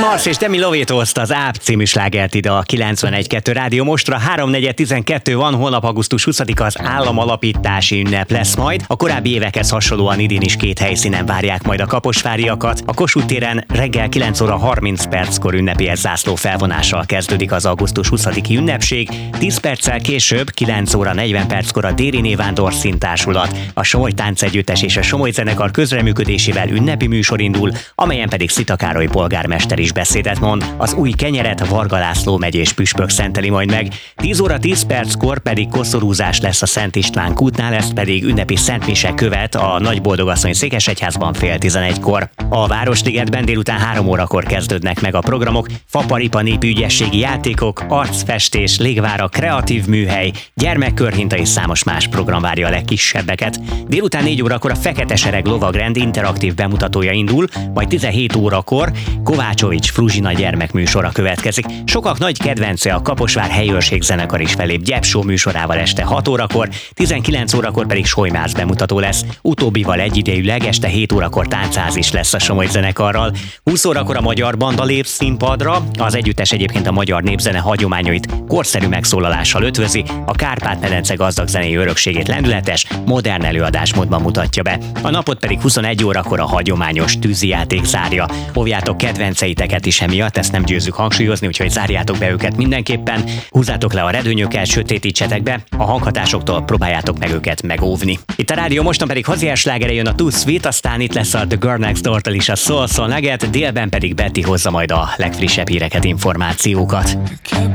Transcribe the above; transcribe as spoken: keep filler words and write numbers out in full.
Mars és Demi Lovato hozta az Áb című slágert ide a kilencvenegy kettő Rádió Mostra. háromnegyed tizenkettő van, holnap augusztus huszadika az államalapítási ünnep lesz majd. A korábbi évekhez hasonlóan idén is két helyszínen várják majd a kaposváriakat. A Kossuth téren reggel kilenc óra harminc perckor ünnepélyes zászló felvonással kezdődik az augusztus huszadiki ünnepség. tíz perccel később, kilenc óra negyven perckor a Déri Névándor Színtársulat, a Somogy Táncegyüttes és a Somogy Zenekar közreműködésével ünnepi műsor indul, amelyen pedig Szita Károly polgármester is beszédet mond. Az új kenyeret Varga László megyés püspök szenteli majd meg. tíz óra tíz perckor pedig koszorúzás lesz a Szent István kútnál, ezt pedig ünnepi szentmise követ a Nagyboldogasszony Székesegyházban fél tizenegykor. A Városligetben délután három órakor kezdődnek meg a programok, faparipa népügyességi játékok, arcfestés, légvára, kreatív műhely, gyermekkörhinta és számos más program várja a legkisebbeket. Délután négy órakor a Fekete Sereg lovagrend interaktív bemutatója indul, majd tizenhét órakor Kovácsovics Fruzsina gyermekműsora következik. Sokak nagy kedvence a Kaposvár helyőrség zenekar is felép Gyepsó műsorával este hat órakor, tizenkilenc órakor pedig Solymász bemutató lesz. Utóbbival egyidejűleg este hét órakor táncház is lesz a Somogy Zenekarral. húsz órakor a Magyar Banda lép színpadra, az együttes egyébként a magyar népzene hagyományait korszerű megszólalással ötvözi, a Kárpát-medence gazdag zenei örökségét lendületes, modern előadásmódban mutatja be. A napot pedig huszonegy órakor a hagyományos tűzijáték zárja. Óvjátok kedvenceiteket is emiatt, ezt nem győzzük hangsúlyozni, úgyhogy zárjátok be őket mindenképpen. Húzzátok le a redőnyöket, sötétítsetek be, a hanghatásoktól próbáljátok meg őket megóvni. Itt a rádió mostan pedig haziás slágere jön a Too Sweet, aztán itt lesz a The Girl Next Door-tól is a Soul Soul Nugget, délben pedig Betty hozza majd a legfrissebb híreket, információkat.